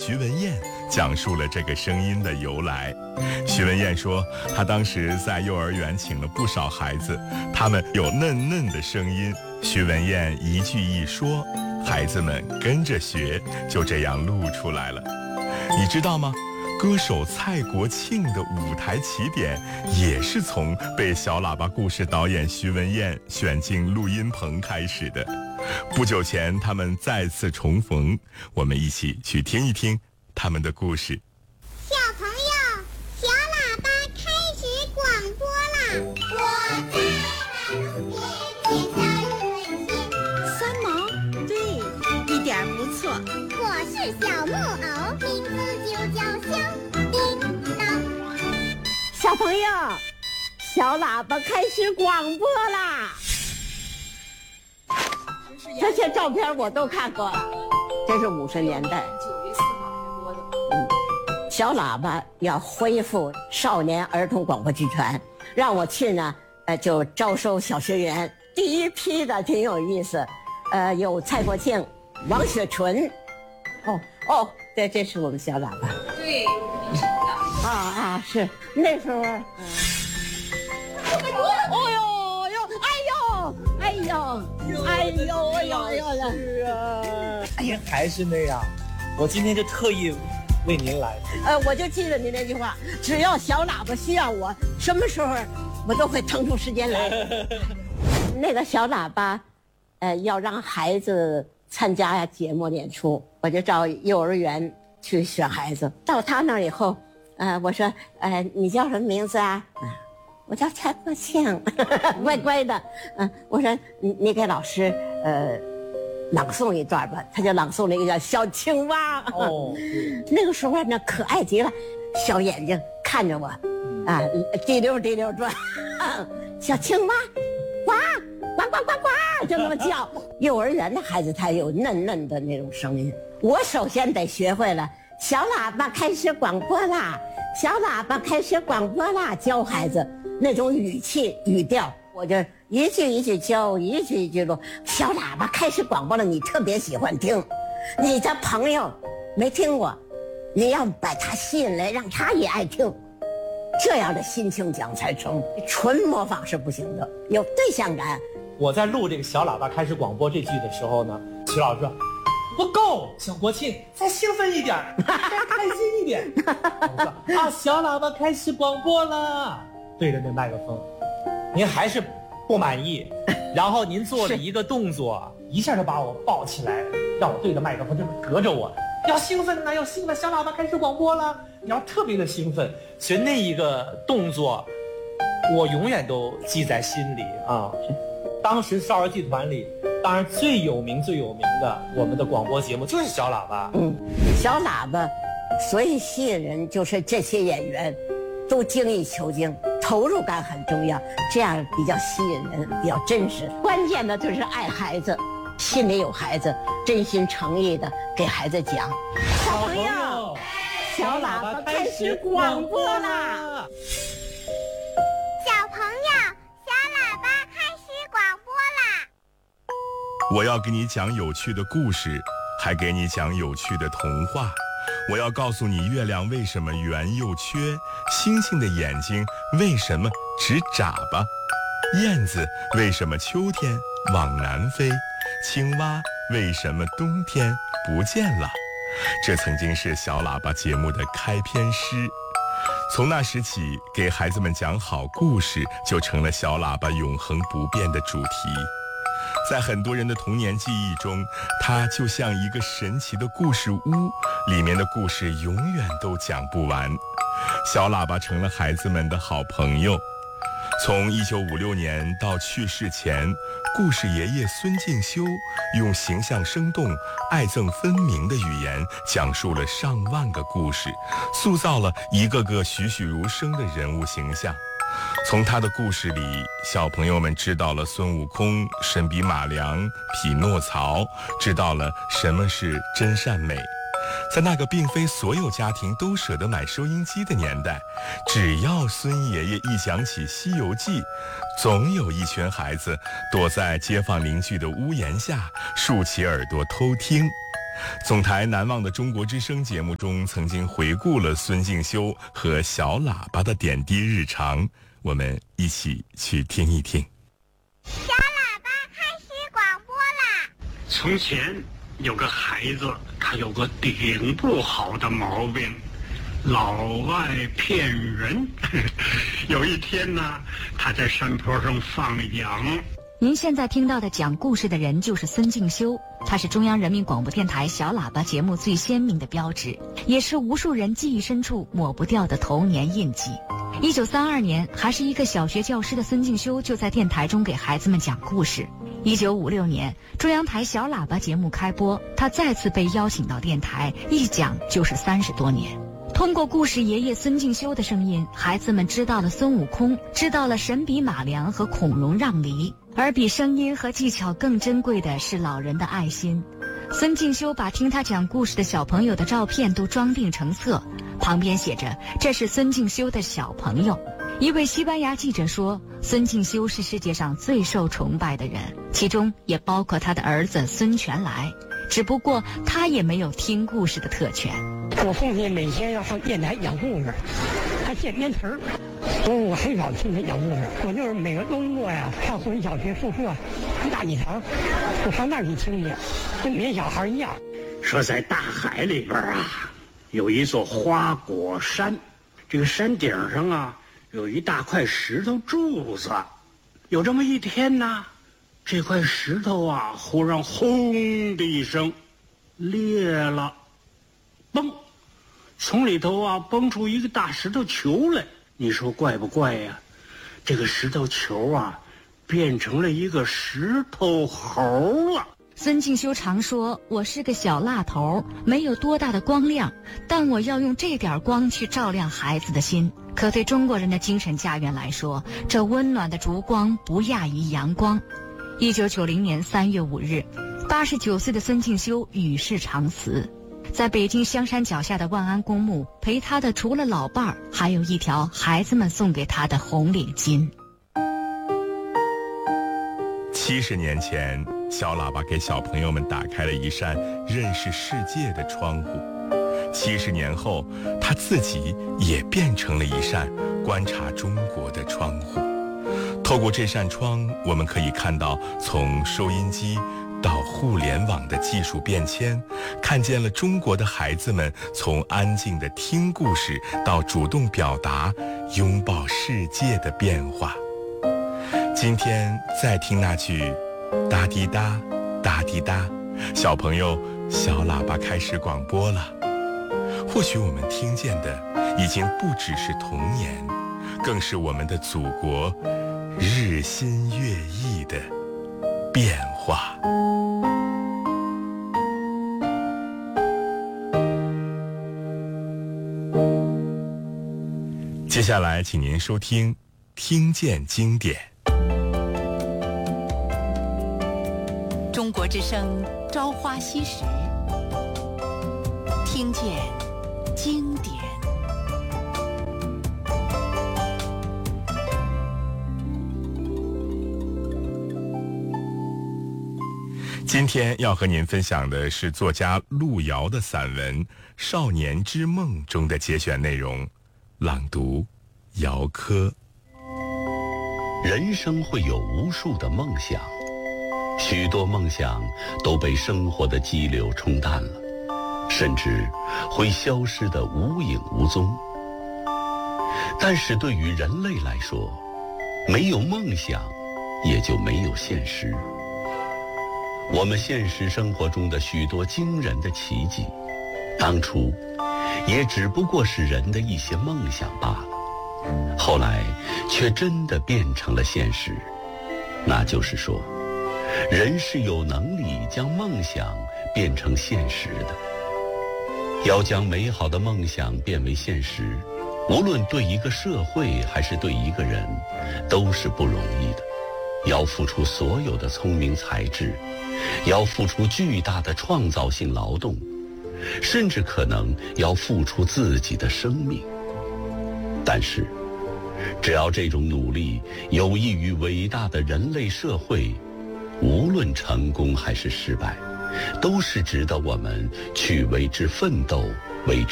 徐文燕讲述了这个声音的由来。徐文燕说，她当时在幼儿园请了不少孩子，他们有嫩嫩的声音，徐文燕一句一说，孩子们跟着学，就这样录出来了。你知道吗？歌手蔡国庆的舞台起点也是从被小喇叭故事导演徐文燕选进录音棚开始的。不久前他们再次重逢，我们一起去听一听他们的故事。 小朋友，小喇叭开始广播啦！我在马路边捡到一根线。 三毛，对，一点不错。 我是小木偶，名字就叫小叮当。 小朋友，小喇叭开始广播啦！这些照片我都看过了，这是50年代。 9月4号开播的。 小喇叭要恢复少年儿童广播剧团，让我去呢，就招收小学员。第一批的挺有意思，有蔡国庆、王雪纯。这是我们小喇叭。 对，我跟你说的。 是那时候。 还是那样，我今天就特意为您来。 我就记得你那句话，只要小喇叭需要我，什么时候我都会腾出时间来。那个小喇叭，要让孩子参加节目演出，我就找幼儿园去选孩子。到他那儿以后，我说，你叫什么名字啊？我叫蔡国庆，乖乖的。我说你给老师朗诵一段吧，他就朗诵了一个叫《小青蛙》。那个时候呢可爱极了，小眼睛看着我，滴溜滴溜转，小青蛙，呱呱呱呱呱，就那么叫。幼儿园的孩子他有嫩嫩的那种声音，我首先得学会了。小喇叭开始广播啦，小喇叭开始广播啦，教孩子那种语气语调，我就一句一句教，一句一句录。小喇叭开始广播了，你特别喜欢听，你的朋友没听过，你要把他吸引来，让他也爱听，这样的心情讲才成。纯模仿是不行的，有对象感。 我在录这个小喇叭开始广播这句的时候呢，徐老师说不够，小国庆再兴奋一点，再开心一点。我说小喇叭开始广播了，对着那麦克风，您还是不满意，然后您做了一个动作，一下就把我抱起来，让我对着麦克风，这么隔着我，要兴奋呢，要兴奋，小喇叭开始广播了，你要特别的兴奋。所以那一个动作，我永远都记在心里啊。当时少儿剧团里，当然最有名的我们的广播节目就是小喇叭。 小喇叭，所以吸引人就是这些演员都精益求精，投入感很重要，这样比较吸引人，比较真实。关键的就是爱孩子，心里有孩子，真心诚意的给孩子讲。小朋友，小喇叭开始广播啦！ 小朋友，小喇叭开始广播啦！ 我要给你讲有趣的故事，还给你讲有趣的童话。我要告诉你，月亮为什么圆又缺，星星的眼睛为什么只眨巴，燕子为什么秋天往南飞，青蛙为什么冬天不见了。这曾经是小喇叭节目的开篇诗。从那时起，给孩子们讲好故事就成了小喇叭永恒不变的主题。在很多人的童年记忆中，它就像一个神奇的故事屋，里面的故事永远都讲不完。小喇叭成了孩子们的好朋友。从1956年到去世前，故事爷爷孙敬修用形象生动、爱憎分明的语言讲述了上万个故事，塑造了一个个栩栩如生的人物形象。从他的故事里，小朋友们知道了孙悟空、神笔马良、匹诺曹，知道了什么是真善美。在那个并非所有家庭都舍得买收音机的年代，只要孙爷爷一讲起《西游记》，总有一群孩子躲在街坊邻居的屋檐下，竖起耳朵偷听。 总台难忘的中国之声节目中曾经回顾了孙敬修和小喇叭的点滴日常，我们一起去听一听。 小喇叭开始广播啦！ 从前有个孩子，他有个顶不好的毛病，老爱骗人。有一天呢，他在山坡上放羊。 您现在听到的讲故事的人就是孙敬修，他是中央人民广播电台小喇叭节目最鲜明的标志，也是无数人记忆深处抹不掉的童年印记。1932年，还是一个小学教师的孙敬修就在电台中给孩子们讲故事。1956年，中央台小喇叭节目开播，他再次被邀请到电台，一讲就是30多年。通过故事爷爷孙敬修的声音，孩子们知道了孙悟空，知道了神笔马良和孔融让梨。而比声音和技巧更珍贵的是老人的爱心。孙敬修把听他讲故事的小朋友的照片都装订成册，旁边写着这是孙敬修的小朋友。一位西班牙记者说，孙敬修是世界上最受崇拜的人，其中也包括他的儿子孙全来，只不过他也没有听故事的特权。 我父亲每天要上电台讲故事，他见编词儿，所以我很少听他讲故事。我就是每个周末呀，上树林小学宿舍大礼堂，我上那儿去听去，跟别小孩一样。 说在大海里边啊，有一座花果山，这个山顶上啊有一大块石头柱子。有这么一天呢，这块石头啊忽然轰的一声裂了，嘣，从里头啊蹦出一个大石头球来。你说怪不怪呀？这个石头球啊变成了一个石头猴了。 孙敬修常说，我是个小蜡头，没有多大的光亮，但我要用这点光去照亮孩子的心。可对中国人的精神家园来说，这温暖的烛光不亚于阳光。1990年3月5日，89岁的孙敬修与世长辞。在北京香山脚下的万安公墓，陪他的除了老伴儿，还有一条孩子们送给他的红领巾。 70年前，小喇叭给小朋友们打开了一扇认识世界的窗户。70年后，他自己也变成了一扇观察中国的窗户。透过这扇窗，我们可以看到从收音机到互联网的技术变迁，看见了中国的孩子们从安静的听故事到主动表达、拥抱世界的变化。今天再听那句哒滴哒哒滴哒，小朋友，小喇叭开始广播了。或许我们听见的已经不只是童年，更是我们的祖国日新月异的变化。接下来请您收听听见经典。 中国之声朝花夕拾，听见经典。 今天要和您分享的是作家路遥的散文《少年之梦》中的节选内容，朗读姚科。 人生会有无数的梦想，许多梦想都被生活的激流冲淡了，甚至会消失得无影无踪。但是对于人类来说，没有梦想也就没有现实。我们现实生活中的许多惊人的奇迹，当初也只不过是人的一些梦想罢了，后来却真的变成了现实。那就是说，人是有能力将梦想变成现实的。要将美好的梦想变为现实，无论对一个社会还是对一个人，都是不容易的。要付出所有的聪明才智，要付出巨大的创造性劳动，甚至可能要付出自己的生命。但是，只要这种努力有益于伟大的人类社会，无论成功还是失败， 都是值得我们去为之奋斗、为之